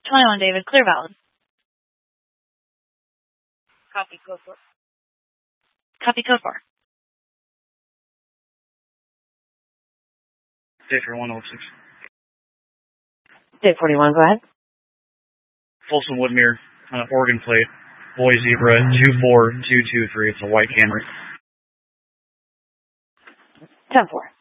21 David, clear valid. Copy, code 4. Copy code 4. Day 4106. Day 41, go ahead. Folsom Woodmere, Oregon plate, Boy Zebra 24223. It's a white Camry. 10-4.